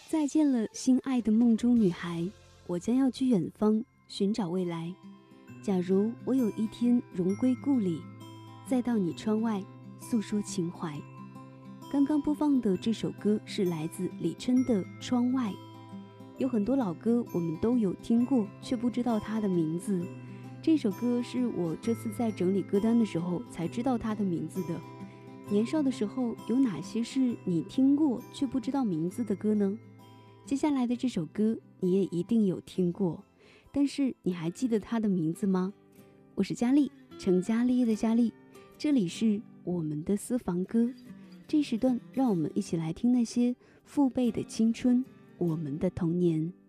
再见了，心爱的梦中女孩，我将要去远方寻找未来。假如我有一天荣归故里，再到你窗外诉说情怀。刚刚播放的这首歌是来自李琛的《窗外》。有很多老歌我们都有听过，却不知道它的名字。这首歌是我这次在整理歌单的时候才知道它的名字的。年少的时候有哪些是你听过却不知道名字的歌呢？接下来的这首歌你也一定有听过，但是你还记得它的名字吗？我是佳丽，成家立业的佳丽，这里是我们的私房歌。这时段让我们一起来听那些父辈的青春，我们的童年。